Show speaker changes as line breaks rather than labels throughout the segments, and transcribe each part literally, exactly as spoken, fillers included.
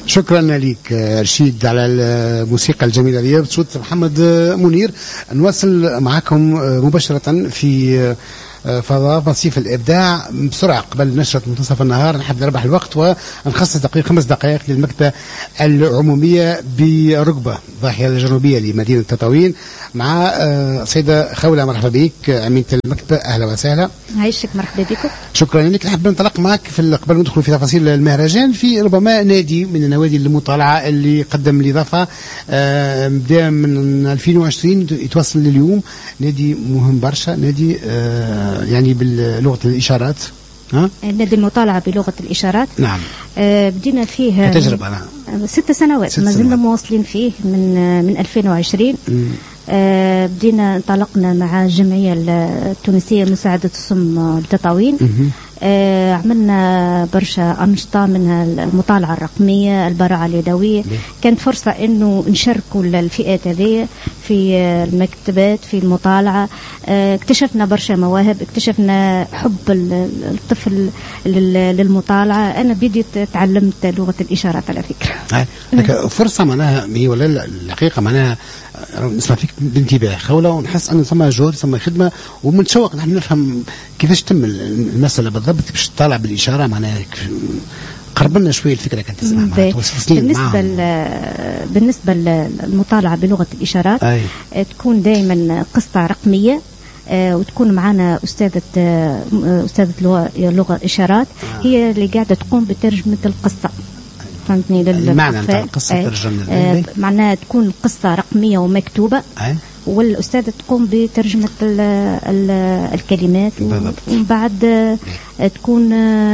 شكرا لك رشيد على الموسيقى الجميلة دي بصوت محمد منير. نواصل معكم مباشرة في فضاء مصيف الإبداع بسرعة قبل نشرة منتصف النهار. نحب نربح الوقت ونخصص دقيقة خمس دقائق للمكتبة العمومية برقبة ضاحية الجنوبية لمدينة تطاوين مع سيدة خولة. مرحبا بك أمينة المكتبة، أهلا وسهلا.
عايشك، مرحبا بكم.
شكرا لك. نحب ننطلق معك في قبل ما ندخل في تفاصيل المهرجان في ربما نادي من النوادي المطالعة اللي قدم الإضافة بداية من ألفين وعشرين يتوصل لليوم. نادي مهم برشا، نادي يعني بلغة الإشارات. ها؟
نادي المطالعة بلغة الإشارات.
نعم.
آه بدينا فيه
تجربة. نعم.
ست سنوات ما زلنا مواصلين فيه من من ألفين وعشرين. آه بدينا انطلقنا مع الجمعية التونسية لمساعدة الصم بتطاوين. آه عملنا برشا أنشطة منها المطالعة الرقمية، البراعة اليدوية. كانت فرصة إنه نشاركوا الفئات هذه في المكتبات في المطالعة. آه اكتشفنا برشا مواهب، اكتشفنا حب الطفل للمطالعة. أنا بديت تعلمت لغة الإشارات على فكرة.
آه. فرصة معناها هي ولا الحقيقة معناها نسمع فيك بانتباه خولة ونحس أن ثم جهد ثم خدمة ومنشوق نحن نفهم كيفاش تم المسألة بالضبط باش تطالع بالإشارة. معناها قرب لنا شوية الفكرة كانت تسمع معها.
بالنسبة بالنسبة للمطالعة بلغة الإشارات أي. تكون دائما قصة رقمية آه وتكون معنا أستاذة آه أستاذة لغة إشارات آه. هي اللي قاعدة تقوم بترجمة القصة. فهمتني؟
المعنى نتاع القصة ترجمة
آه معناها تكون القصة رقمية ومكتوبة آه. والأستاذة تقوم بترجمة ال ال الكلمات ومن بعد تكون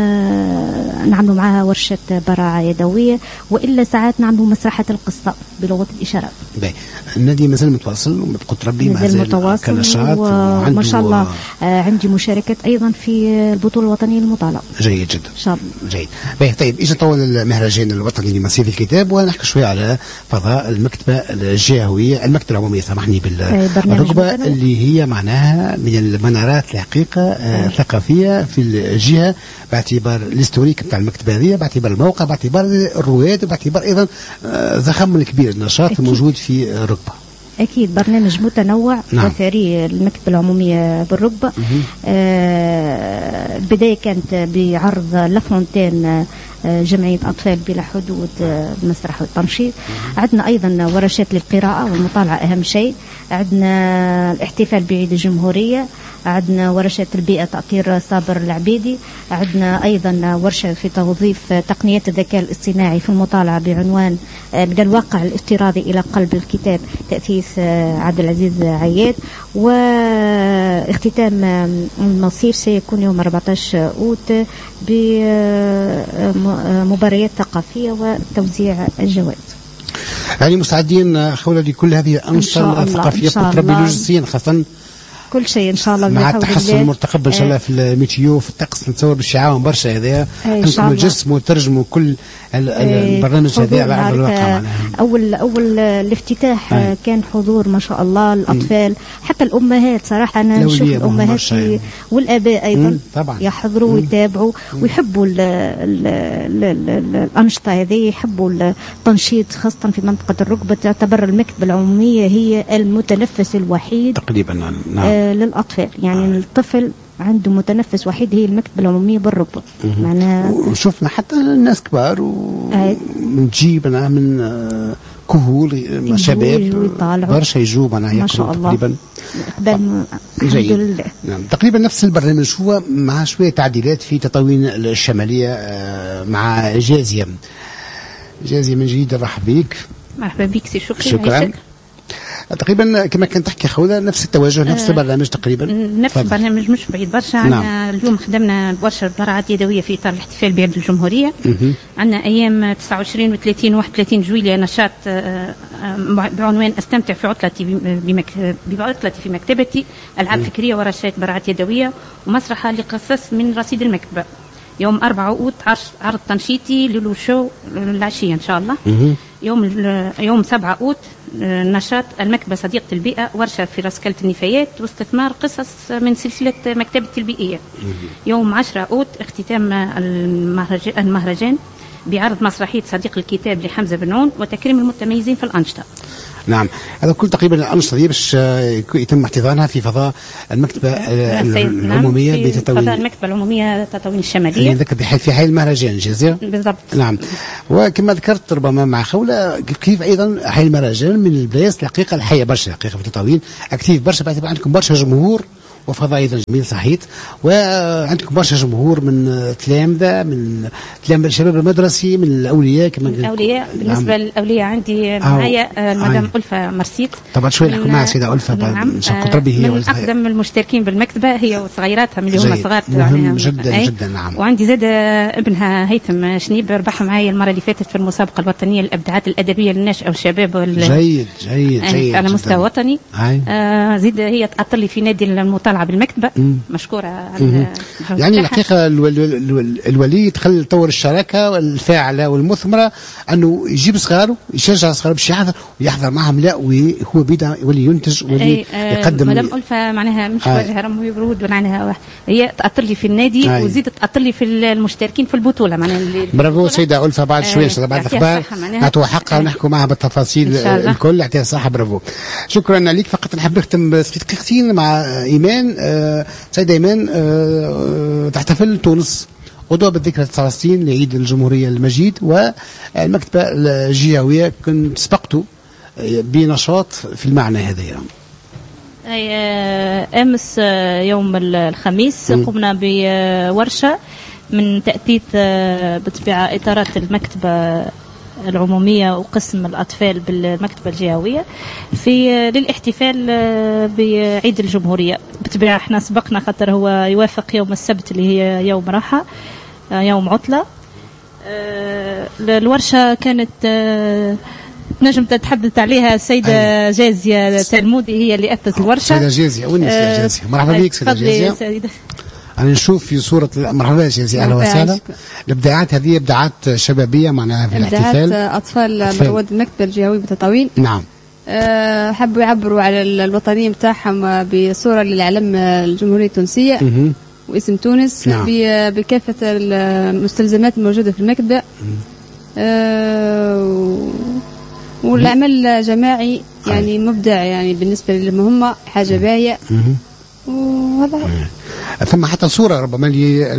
نعملوا معها ورشة براعة يدوية، وإلا ساعات نعملوا مسرحة القصة بلغة الإشارات.
النادي مازال متواصل قلت ربي
مازال متواصل وما شاء الله. عندي مشاركة أيضا في البطولة الوطنية للمطالعة.
جيد جدا
إن شاء الله.
جيد. باهي طيب إجا طول المهرجان الوطني لمصيف الكتاب ونحكي شوية على فضاء المكتبة الجهوية المكتبة العمومية سامحني بالرقبة اللي هي معناها من المنارات الحقيقة آه ثقافية في الجهة باعتبار الهستوريك بتاع المكتبة هذه، باعتبار الموقع، باعتبار الرواد، باعتبار أيضا آه ضخم الكبير النشاط أكيد. الموجود في رقبة.
أكيد برنامج متنوع وثري. نعم. المكتبة العمومية بالرقبة آه البداية كانت بعرض لافونتين جمعية أطفال بلا حدود المسرح والتنشيط. عندنا أيضا ورشات للقراءة والمطالعة أهم شيء. عندنا الاحتفال بعيد الجمهورية. عندنا ورشات البيئة تأطير صابر العبيدي. عندنا أيضا ورشة في توظيف تقنيات الذكاء الاصطناعي في المطالعة بعنوان من الواقع الافتراضي إلى قلب الكتاب تأسيس عبد العزيز عياد. واختتام المصيف سيكون يوم أربعة عشر أوت بمباريات ثقافية وتوزيع الجوائز.
يعني مستعدين خولة لكل هذه الأنشطة الثقافية التربوية لوجستيا خاصة
كل شيء إن شاء الله
مع التحسن المرتقب إن شاء الله في الميتيو في الطقس. نتصور بالشعاون برشا هذا أنتم الجسم وترجموا كل البرنامج هذا على أرض الواقع.
أول أول الافتتاح أي. كان حضور ما شاء الله الأطفال حتى الأمهات. صراحة أنا نشوف الأمهات والآباء أيضا طبعا. يحضروا ويتابعوا ويحبوا ال ال ال ال الأنشطة هذه، يحبوا التنشيط خاصة في منطقة الرقبة. تعتبر المكتبة العمومية هي المتنفس الوحيد
تقريبا. نعم.
آه للأطفال يعني آه. الطفل عنده متنفس وحيد هي المكتبة العمومية بالرقبة. معناها
وشوفنا حتى الناس كبار ونجيب أنا من كهول شباب برشا يجوا معناها
ما شاء الله
تقريبا
إقبال الحمد لله.
نعم تقريبا نفس البرنامج هو مع شوية تعديلات في تطاوين الشمالية مع جازية. جازية من جديد نرحب بك.
مرحبا بك سي. شكرا.
شكرا. تقريبا كما كنت تحكي خولة نفس التوجه نفس البرنامج تقريبا.
نفس البرنامج مش بعيد برشا. عندنا نعم. اليوم خدمنا ورشة براعات يدوية في اطار الاحتفال بعيد الجمهورية. عندنا ايام تسعة وعشرين وثلاثين وواحد وثلاثين جويلية نشاط بعنوان استمتع في عطلتي بمك... بعطلتي في مكتبتي، العاب فكرية ورشات براعات يدوية ومسرح لقصص من رصيد المكتبة. يوم أربعة أوت عرض تنشيطي لولو شو العشية إن شاء الله. يوم يوم سبعة أوت نشاط المكتبة صديقة البيئة، ورشة في رسكلة النفايات واستثمار قصص من سلسلة مكتبة البيئية. يوم عشرة أوت اختتام المهرجان بعرض مسرحية صديق الكتاب لحمزة بن نون وتكريم المتميزين في الأنشطة.
نعم، هذا كل تقريبا الأنشطة دي باش يتم احتضانها في فضاء المكتبة العمومية
نعم
بتطاوين.
فضاء المكتبة العمومية تطاوين الشمالية.
ذكر في حي المهرجان الجزيرة.
بالضبط.
نعم، وكما ذكرت ربما مع خولة كيف أيضا حي المهرجان من البلايص الحقيقة الحية برشا الحقيقة في تطاوين أكتيف برشا، بعد عندكم برشا جمهور وفضاء ايضا جميل صحيت، وعندكم برشا جمهور من تلامذه من تلامذه الشباب المدرسي من الاولياء كما
من الاولياء. بالنسبه نعم. للاولياء عندي معايا مدام ألفة مرسيت.
طبعا شوي نحكوا معها السيده ألفة.
نعم.
شق ربي هي
من اقدم المشتركين بالمكتبه هي وصغيراتها من اللي هما صغار
مهم جدا أي. جدا. نعم.
وعندي زاد ابنها هيثم شنيب ربح معايا المره اللي فاتت في المسابقه الوطنيه للابداعات الادبيه للناشئه والشباب وال...
جيد جيد جيد
على مستوى وطني. آه زيد هي تأطر لي في نادي المطالعه بالمكتبة. مم. مشكورة على
يعني الحقيقة الولي تخلي تطور الشراكة الفاعلة والمثمرة أنه يجيب صغاره يشجع صغاره باش يحضر ويحضر معهم، لا وهو بدا يولي ينتج ويولي يقدم.
مدام ألفة معناها مش وجه رمي برود معناها هي تأطر لي في النادي آه. وزيد تأطر لي في المشتركين في البطولة معناها.
برافو سيدة ألفة. بعد شوية آه. بعد الأخبار نعطوا حقها ونحكوا معها بالتفاصيل الكل. يعطيها الصحة. برافو. شكرا لك. فقط نحب نختم دقيقتين مع إيمان. آه سيدة إيمان، أه تحتفل تونس غدوة بالذكرى تسعة وستين لعيد الجمهورية المجيد، والمكتبة الجياوية كنت سبقته بنشاط في المعنى هذا.
أي أمس يوم الخميس م. قمنا بورشة من تأتيت بطبيعة إطارات المكتبة العمومية وقسم الأطفال بالمكتبة الجهوية في للاحتفال بعيد الجمهورية. بالطبيعة احنا سبقنا خاطر هو يوافق يوم السبت اللي هي يوم راحة يوم عطلة. الورشة كانت نجم تتحدث عليها السيدة أيه. جازية تلمودي هي اللي أسست الورشة.
سيدة جازية وين سيدة جازية؟ مرحبا بك سيدة جازية. أنا نشوف في صورة مرحبا جازية أهلا وسهلا. الإبداعات هذه إبداعات شبابية معناها في الاحتفال.
إبداعات أطفال مرواد المكتبة الجهوية بتطاوين.
نعم.
أه حبوا يعبروا على الوطنية متاعهم بصورة للعلم الجمهورية التونسية م- واسم تونس. نعم. بكافة المستلزمات الموجودة في المكتبة. أه والعمل جماعي يعني مبدع يعني بالنسبة للمهمة حاجة باهية. وهذا
ثم حتى صورة ربما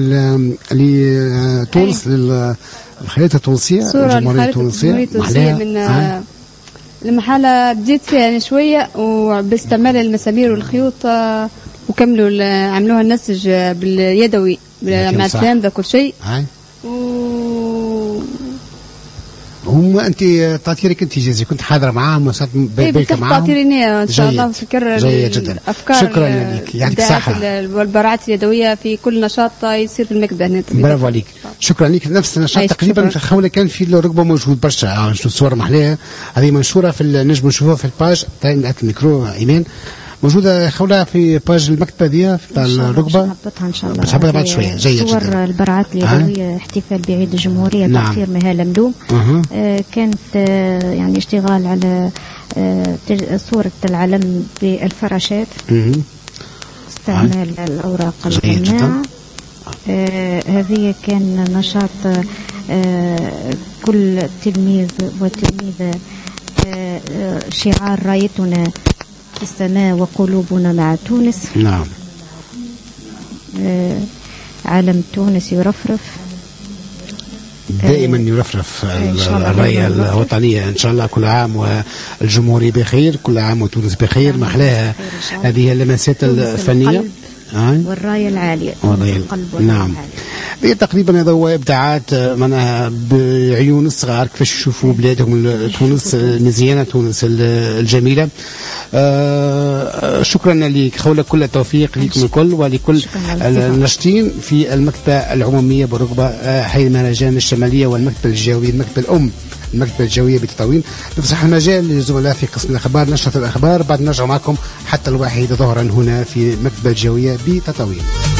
لتونس للخريطة التونسية الجمهورية التونسية
من آه. المحالة بديت فيها يعني شوية وباستعمال المسامير والخيوط آه وكملوا عملوها النسج باليدوي مع التلامذة كل شيء.
هم انت تعطيرك انت جازي كنت حاضره معاهم وصارت
بينك معاهم. تعطيريني ان شاء الله فكر
جيد جدا.
شكرا لك يعطيك الصحه والبراعات اليدويه في كل نشاط يصير في المكتبه هنا.
برافو عليك. شكرا لك. نفس النشاط تقريبا خوله كان في الركبه موجود برشا. نشوف صور محليه هذه منشوره في نجم نشوفوها في الباج تاع الميكرو ايمان موجودة خولة في باج المكتبة دي في الركبة.
نهبطها إن شاء الله.
نهبطها بعد شوية. جيد جدا.
صور البراعات اليدوية احتفال بعيد الجمهورية. نعم. تأثير مهالة ملوم. أه. آه كانت آه يعني اشتغال على آه صورة العلم بالفراشات. أه. استعمال أه. الأوراق القناعة. آه هذه كان نشاط آه كل تلميذ وتلميذة آه شعار رايتنا في السماء وقلوبنا مع تونس.
نعم.
آه علم تونس يرفرف
دائما يرفرف الراية الوطنية. إن شاء الله كل عام والجمهورية بخير، كل عام وتونس بخير. ما أحلاها هذه اللمسات الفنية
والراية العالية.
القلب. نعم. هي تقريبا هذا هو ابداعات معناها بعيون الصغار كيفاش يشوفوا بلادهم تونس مزيانه تونس الجميله. آه شكرا لك خوله. كل التوفيق لكم الكل ولكل الناشطين في المكتبه العموميه بالركبه حي المهرجان الشماليه والمكتبه الجويه المكتبه الام المكتبه الجويه بتطاوين. نفسح المجال للزملاء في قسم الاخبار نشره الاخبار. بعد نرجع معكم حتى الواحد ظهرا هنا في المكتبه الجويه بتطاوين.